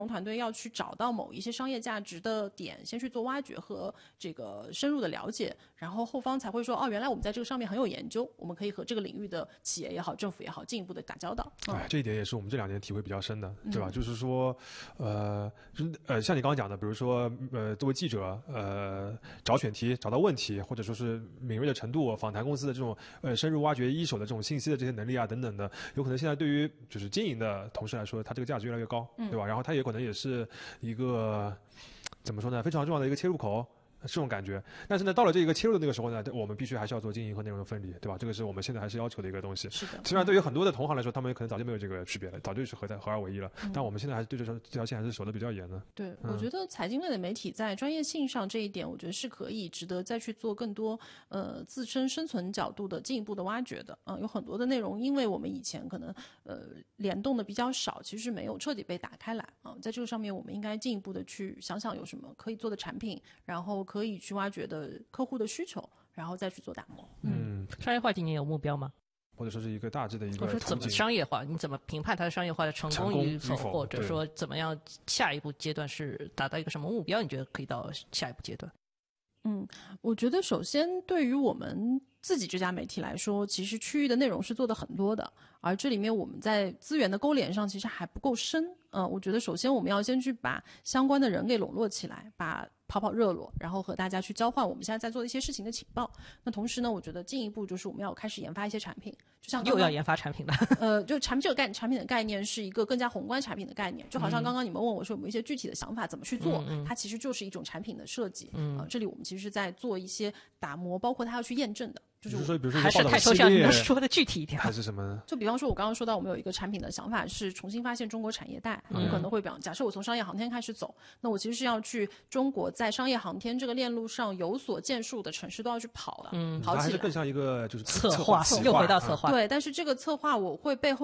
团队要去找到某一些商业价值的点，先去做挖掘和这个深入的了解，然后后方才会说，哦，原来我们在这个上面很有研究，我们可以和这个领域的企业也好、政府也好，进一步的打交道。 这一点也是我们这2年体会比较深的，对吧？就是说，像你刚刚讲的，比如说，作为记者，找选题、找到问题，或者说是敏锐的程度，访谈公司的这种深入挖掘一手的这种信息的这些能力啊，等等的，有可能现在对于就是经营的同事来说，他这个价值越来越高，对吧？然后他也可能也是一个怎么说呢，非常重要的一个切入口。这种感觉，但是呢，到了这个切入的那个时候呢，我们必须还是要做经营和内容的分离，对吧？这个是我们现在还是要求的一个东西。 是的。 虽然对于很多的同行来说，他们可能早就没有这个区别了，早就是合二为一了。但我们现在还是对这条线还是守得比较严的。 对，我觉得财经类的媒体在专业性上这一点，我觉得是可以值得再去做更多自身生存角度的进一步的挖掘的。有很多的内容，因为我们以前可能联动的比较少，其实没有彻底被打开来在这个上面，我们应该进一步的去想想有什么可以做的产品，然后可以去挖掘的客户的需求，然后再去做打磨。 商业化今年有目标吗？ 或者说是一个大致的一个， 或者说怎么商业化？你怎么评判它的商业化的成功与否？或者说怎么样下一步阶段是达到一个什么目标？你觉得可以到下一步阶段？ 我觉得首先对于我们自己这家媒体来说，其实区域的内容是做的很多的，而这里面我们在资源的勾连上其实还不够深。我觉得首先我们要先去把相关的人给笼络起来，把跑热络，然后和大家去交换我们现在在做的一些事情的情报。那同时呢，我觉得进一步就是我们要开始研发一些产品，就像又要研发产品了。 就产品的概念是一个更加宏观产品的概念，就好像刚刚你们问我说有没有一些具体的想法怎么去做，它其实就是一种产品的设计。这里我们其实是在做一些打磨，包括它要去验证的。就是说，比如说还是太抽象，你能说的具体一点？ 还是什么呢？ 就比方说，我刚刚说到，我们有一个产品的想法是重新发现中国产业带。我可能会假设我从商业航天开始走，那我其实是要去中国在商业航天这个链路上有所建树的城市都要去跑的。跑起来。 它还是更像一个就是策划，又回到策划。 对，但是这个策划我会背后